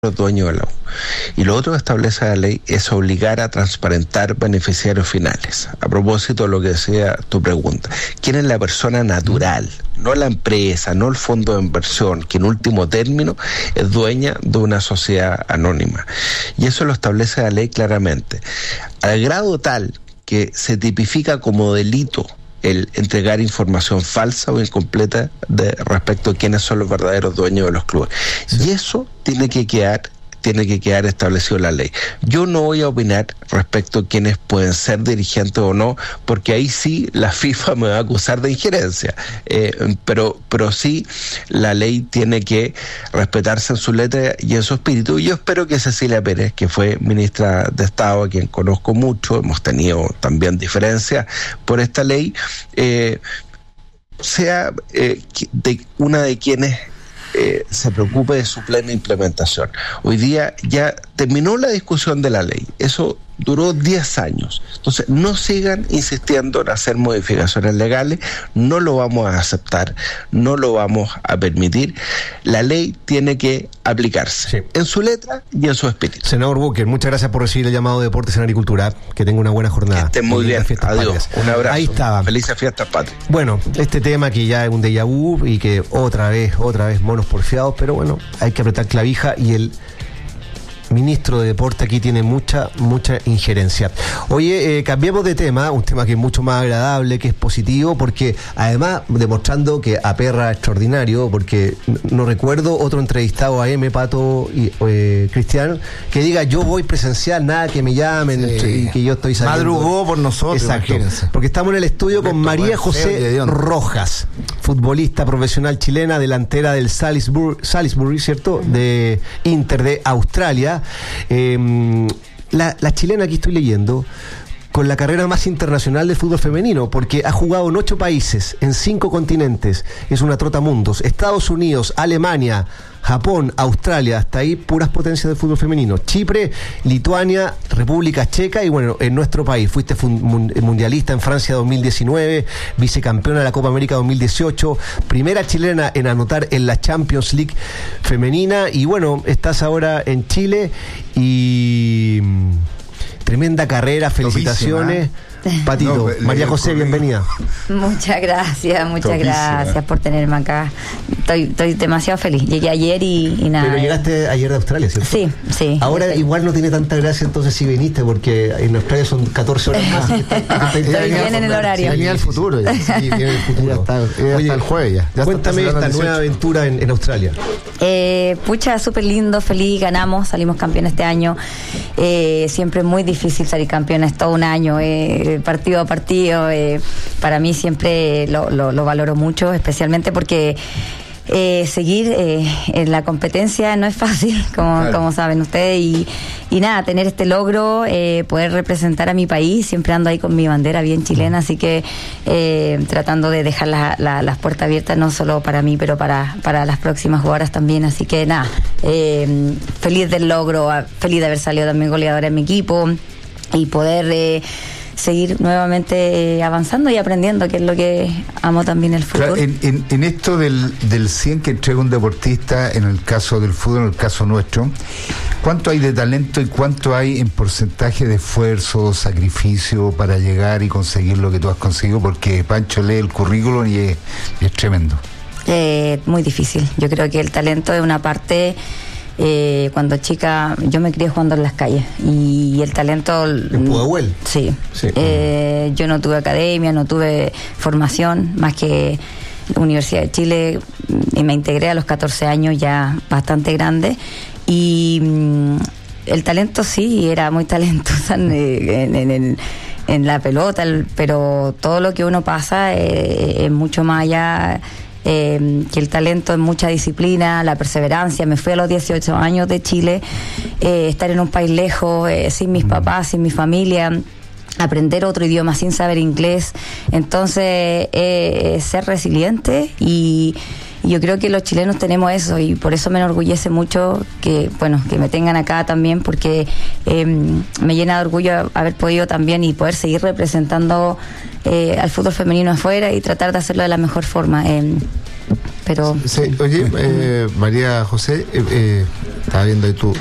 los dueños de la U. Y lo otro que establece la ley es obligar a transparentar beneficiarios finales. A propósito de lo que decía tu pregunta, ¿quién es la persona natural? No la empresa, no el fondo de inversión, que en último término es dueña de una sociedad anónima. Y eso lo establece la ley claramente. Al grado tal que se tipifica como delito el entregar información falsa o incompleta respecto a quiénes son los verdaderos dueños de los clubes. Sí. Y eso tiene que quedar establecido en la ley. Yo no voy a opinar respecto a quiénes pueden ser dirigentes o no, porque ahí sí la FIFA me va a acusar de injerencia. Pero sí la ley tiene que respetarse en su letra y en su espíritu. Y yo espero que Cecilia Pérez, que fue ministra de Estado, a quien conozco mucho, hemos tenido también diferencias por esta ley, sea una de quienes se preocupe de su plena implementación. Hoy día ya terminó la discusión de la ley. Eso duró 10 años. Entonces, no sigan insistiendo en hacer modificaciones legales. No lo vamos a aceptar, no lo vamos a permitir. La ley tiene que aplicarse en su letra y en su espíritu. Senador Booker, muchas gracias por recibir el llamado de Deportes en Agricultura. Que tenga una buena jornada. Que esté muy bien. Adiós. Un abrazo. Ahí estaba. Felices fiestas patrias. Bueno, este tema que ya es un déjà vu y que otra vez monos porfiados, pero bueno, hay que apretar clavija y el ministro de Deporte aquí tiene mucha injerencia. Oye, cambiemos de tema, un tema que es mucho más agradable, que es positivo, porque además demostrando que aperra extraordinario, porque no recuerdo otro entrevistado a Pato y Cristian, que diga yo voy presencial, nada que me llamen y que yo estoy saliendo. Madrugó por nosotros. Exacto, imagínense. Porque estamos en el estudio con María José Rojas, futbolista profesional chilena, delantera del Salisbury, ¿cierto? De Inter de Australia. La chilena, aquí estoy leyendo, con la carrera más internacional de fútbol femenino, porque ha jugado en 8 países, en 5 continentes, es una trotamundos, Estados Unidos, Alemania, Japón, Australia, hasta ahí puras potencias de fútbol femenino, Chipre, Lituania, República Checa y bueno, en nuestro país, fuiste mundialista en Francia 2019, vicecampeona de la Copa América 2018, primera chilena en anotar en la Champions League femenina y bueno, estás ahora en Chile y tremenda carrera, felicitaciones. Patito, María José, bienvenida. Muchas gracias por tenerme acá. Estoy demasiado feliz. Llegué ayer y nada. Pero llegaste ayer de Australia, ¿cierto? Sí. Ahora igual no tiene tanta gracia entonces si viniste, porque en Australia son 14 horas más. Estoy bien en el horario. Venía el futuro. Ya. Sí, viene el futuro. Oye, el jueves ya. Cuéntame esta nueva aventura en Australia. Súper lindo, feliz, ganamos, salimos campeones este año. Siempre muy difícil salir campeones todo un año. Partido a partido, para mí siempre lo valoro mucho, especialmente porque seguir en la competencia no es fácil, como saben ustedes, y nada, tener este logro, poder representar a mi país, siempre ando ahí con mi bandera bien chilena, así que tratando de dejar las puertas abiertas, no solo para mí, pero para las próximas jugadoras también, así que nada, feliz del logro, feliz de haber salido también goleadora en mi equipo y poder seguir nuevamente avanzando y aprendiendo, que es lo que amo también el fútbol. Claro, en esto del 100 que entrega un deportista, en el caso del fútbol, en el caso nuestro, ¿cuánto hay de talento y cuánto hay en porcentaje de esfuerzo, sacrificio para llegar y conseguir lo que tú has conseguido? Porque Pancho lee el currículum y es tremendo. Muy difícil. Yo creo que el talento es una parte. Cuando chica yo me crié jugando en las calles y el talento ¿en Pudahuel? Sí. Yo no tuve academia, no tuve formación más que la Universidad de Chile y me integré a los 14 años, ya bastante grande, y el talento sí, era muy talentosa en la pelota, pero todo lo que uno pasa es mucho más allá. Que el talento es mucha disciplina, la perseverancia. Me fui a los 18 años de Chile, estar en un país lejos, sin mis papás, sin mi familia, aprender otro idioma sin saber inglés. Entonces ser resiliente, y yo creo que los chilenos tenemos eso, y por eso me enorgullece mucho que me tengan acá también, porque me llena de orgullo haber podido también y poder seguir representando al fútbol femenino afuera y tratar de hacerlo de la mejor forma. Pero sí, oye, María José, Estaba viendo ahí tu